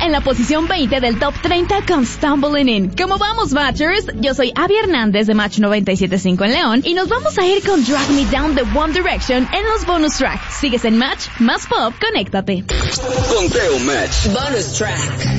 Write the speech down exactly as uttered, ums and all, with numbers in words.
en la posición veinte del Top treinta con Stumbling In. ¿Cómo vamos, Matchers? Yo soy Abby Hernández de Match noventa y siete punto cinco en León y nos vamos a ir con Drag Me Down de One Direction en los bonus tracks. Sigues en Match, más pop, conéctate. Conteo Match. Bonus track.